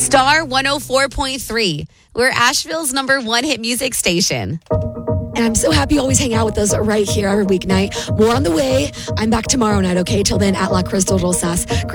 Star 104.3. We're Asheville's #1 hit music station. And I'm so happy you always hang out with us right here every weeknight. More on the way. I'm back tomorrow night, okay? Till then, at La Crystal Rosas.